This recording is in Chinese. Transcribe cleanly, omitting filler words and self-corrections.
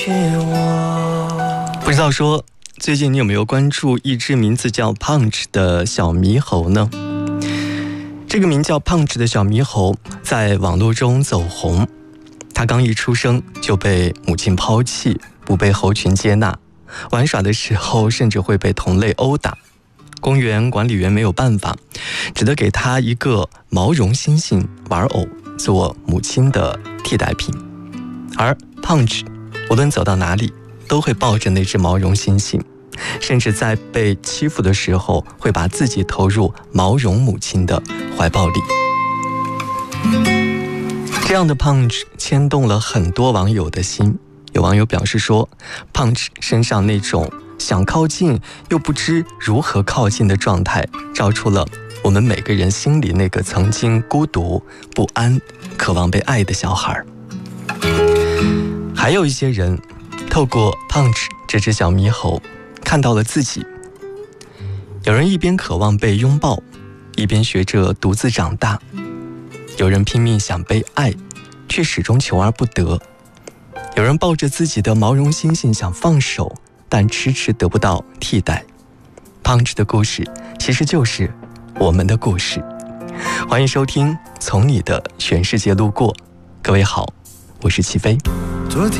不知道说最近你有没有关注一只名字叫 Punch 的小猕猴呢？这个名叫 Punch 的小猕猴在网络中走红，他刚一出生就被母亲抛弃，不被猴群接纳，玩耍的时候甚至会被同类殴打。公园管理员没有办法，只得给他一个毛绒猩猩玩偶做母亲的替代品。而 Punch 无论走到哪里都会抱着那只毛绒猩猩，甚至在被欺负的时候会把自己投入毛绒母亲的怀抱里。这样的 Punch 牵动了很多网友的心。有网友表示说， Punch 身上那种想靠近又不知如何靠近的状态，照出了我们每个人心里那个曾经孤独、不安、渴望被爱的小孩。还有一些人透过 Punch 这只小猕猴看到了自己。有人一边渴望被拥抱，一边学着独自长大；有人拼命想被爱，却始终求而不得；有人抱着自己的毛绒猩猩想放手，但迟迟得不到替代。 Punch 的故事其实就是我们的故事。欢迎收听从你的全世界路过。各位好，我是齐飞。